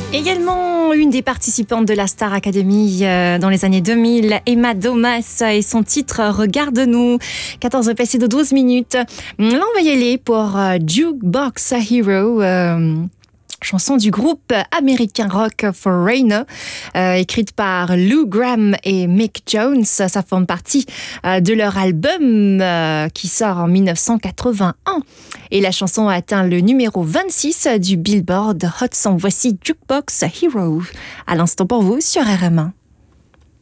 Également une des participantes de la Star Academy dans les années 2000, Emma Domas et son titre Regarde-nous, 14 passé de 12 minutes. Là, on va y aller pour Jukebox Hero. Chanson du groupe américain rock Foreigner, écrite par Lou Gramm et Mick Jones. Ça forme partie de leur album qui sort en 1981. Et la chanson a atteint le numéro 26 du Billboard Hot 100. Voici Jukebox Hero, à l'instant pour vous sur RMA.